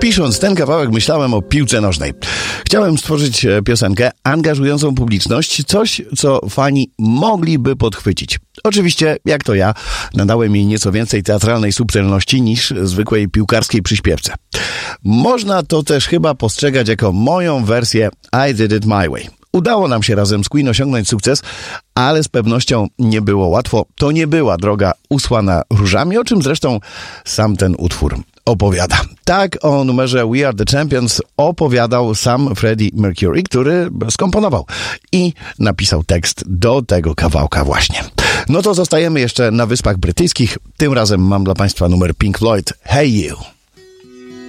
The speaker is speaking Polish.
Pisząc ten kawałek, myślałem o piłce nożnej. Chciałem stworzyć piosenkę angażującą publiczność, coś, co fani mogliby podchwycić. Oczywiście, jak to ja, nadałem jej nieco więcej teatralnej subtelności niż zwykłej piłkarskiej przyśpiewce. Można to też chyba postrzegać jako moją wersję I Did It My Way. Udało nam się razem z Queen osiągnąć sukces, ale z pewnością nie było łatwo. To nie była droga usłana różami, o czym zresztą sam ten utwór opowiada. Tak o numerze We Are The Champions opowiadał sam Freddie Mercury, który skomponował i napisał tekst do tego kawałka właśnie. No to zostajemy jeszcze na Wyspach Brytyjskich. Tym razem mam dla Państwa numer Pink Floyd, Hey You.